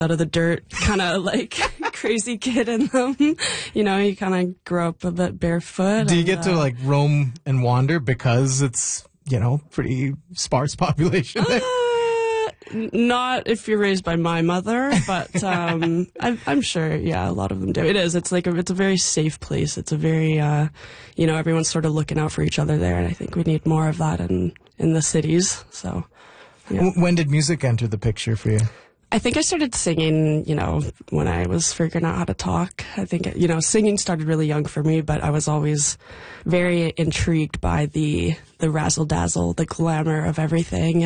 out of the dirt kind of like crazy kid in them. You know, you kind of grow up a bit barefoot. Do you get to like roam and wander because it's, you know, pretty sparse population there? Not if you're raised by my mother, but I'm sure, yeah, a lot of them do. It is. It's like it's a very safe place. It's a very, you know, everyone's sort of looking out for each other there, and I think we need more of that in the cities. So, yeah. When did music enter the picture for you? I think I started singing, you know, when I was figuring out how to talk. I think, you know, singing started really young for me, but I was always very intrigued by the razzle-dazzle, the glamour of everything.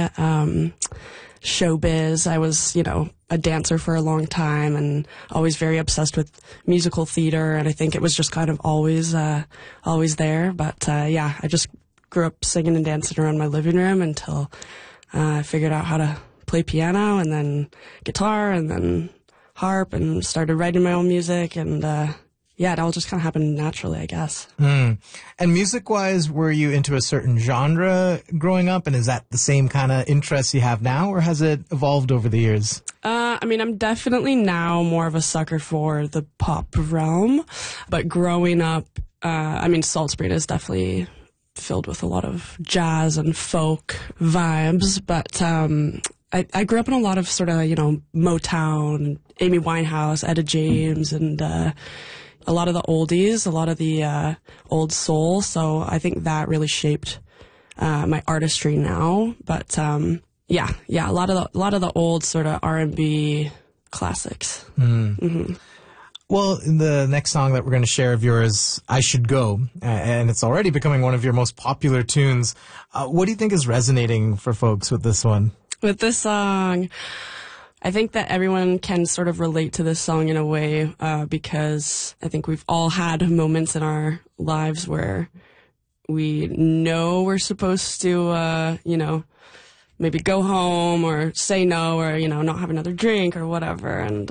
Showbiz. I was, you know, a dancer for a long time and always very obsessed with musical theater. And I think it was just kind of always there. But, yeah, I just grew up singing and dancing around my living room until I figured out how to play piano and then guitar and then harp and started writing my own music. And, yeah, it all just kind of happened naturally, I guess. And music-wise, were you into a certain genre growing up? And is that the same kind of interest you have now, or has it evolved over the years? I mean, I'm definitely now more of a sucker for the pop realm. But growing up, I mean, Salt Spring is definitely filled with a lot of jazz and folk vibes. But I grew up in a lot of sort of, you know, Motown, Amy Winehouse, Etta James, and a lot of the oldies, a lot of the old soul. So I think that really shaped my artistry now. But yeah, a lot of the old sort of R&B classics. Mm-hmm. Well, the next song that we're going to share of yours, I Should Go, and it's already becoming one of your most popular tunes. What do you think is resonating for folks with this one? With this song, I think that everyone can sort of relate to this song in a way, because I think we've all had moments in our lives where we know we're supposed to, you know, maybe go home or say no or, you know, not have another drink or whatever. And,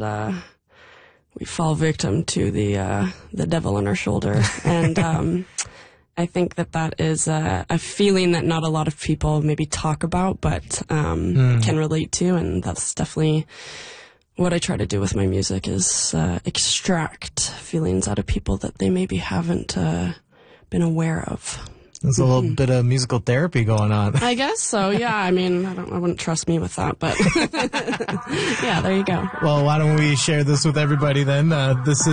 we fall victim to the devil on our shoulder. And, I think that is a feeling that not a lot of people maybe talk about, but can relate to, and that's definitely what I try to do with my music is extract feelings out of people that they maybe haven't been aware of. There's a little bit of musical therapy going on. I guess so, yeah. I mean, I wouldn't trust me with that, but yeah, there you go. Well, why don't we share this with everybody then? This is